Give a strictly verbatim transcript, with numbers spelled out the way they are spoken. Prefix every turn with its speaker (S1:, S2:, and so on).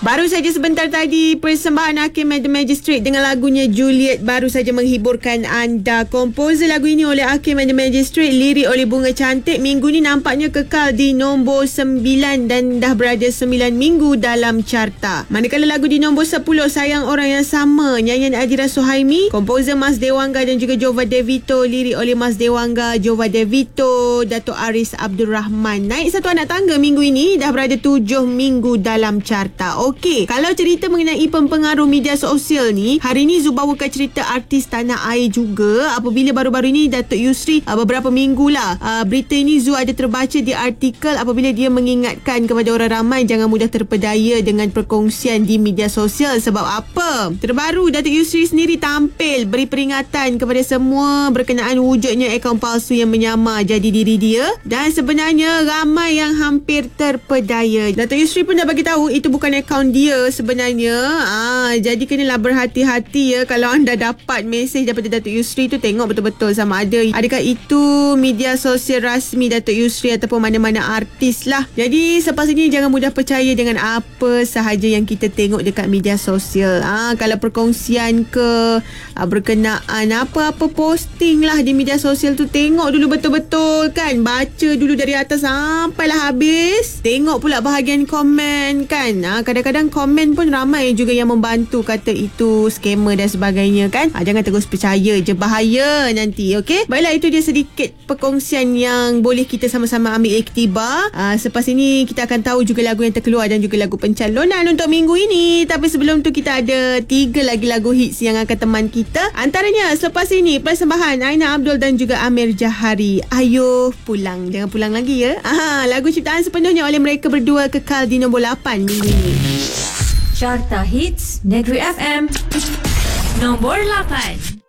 S1: Baru saja sebentar tadi persembahan Hakim and the Magistrate dengan lagunya Juliet baru saja menghiburkan anda. Komposer lagu ini oleh Hakim and the Magistrate, lirik oleh Bunga Cantik. Minggu ni nampaknya kekal di nombor sembilan dan dah berada sembilan minggu dalam carta. Manakala lagu di nombor sepuluh, Sayang Orang Yang Sama, nyanyian Adira Suhaimi, komposer Mas Dewangga dan juga Jova Devito, lirik oleh Mas Dewangga, Jova Devito, Dato' Aris Abdul Rahman. Naik satu anak tangga minggu ini, dah berada tujuh minggu dalam carta. Okey, kalau cerita mengenai pempengaruh media sosial ni, hari ni Zu bawakan cerita artis tanah air juga. Apabila baru-baru ini Datuk Yusri uh, beberapa minggu lah uh, berita ini Zu ada terbaca di artikel apabila dia mengingatkan kepada orang ramai jangan mudah terpedaya dengan perkongsian di media sosial. Sebab apa? Terbaru Datuk Yusri sendiri tampil beri peringatan kepada semua berkenaan wujudnya akaun palsu yang menyamar jadi diri dia, dan sebenarnya ramai yang hampir terpedaya. Datuk Yusri pun dah bagi tahu itu bukan akaun dia sebenarnya. Ah, jadi kenalah berhati-hati ya kalau anda dapat mesej daripada Datuk Yusri tu, tengok betul-betul sama ada adakah itu media sosial rasmi Datuk Yusri ataupun mana-mana artis lah. Jadi selepas ini jangan mudah percaya dengan apa sahaja yang kita tengok dekat media sosial. Ah, kalau perkongsian ke ah, berkenaan apa-apa posting lah di media sosial tu, tengok dulu betul-betul kan, baca dulu dari atas sampailah habis. Tengok pula bahagian komen kan. Ah, kadang-kadang komen pun ramai juga yang membantu kata itu scammer dan sebagainya kan. Ha, jangan terus percaya je, bahaya nanti. Okey, baiklah, itu dia sedikit perkongsian yang boleh kita sama-sama ambil iktibar. Ha, selepas ini kita akan tahu juga lagu yang terkeluar dan juga lagu pencalonan untuk minggu ini. Tapi sebelum tu kita ada tiga lagi lagu hits yang akan teman kita. Antaranya selepas ini persembahan Aina Abdul dan juga Amir Jahari, Ayo Pulang. Jangan pulang lagi ya. Aha, lagu ciptaan sepenuhnya oleh mereka berdua kekal di nombor lapan minggu ini.
S2: Carta Hits Negeri F M nombor lapan.